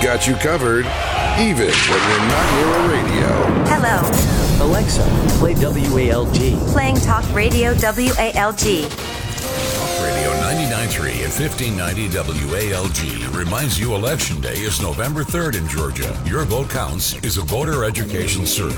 got you covered, even when you're not near a radio. Hello. Alexa, play WALG. Playing Talk Radio WALG. Talk Radio 99.3 and 1590 WALG reminds you Election Day is November 3rd in Georgia. Your vote counts is a voter education survey.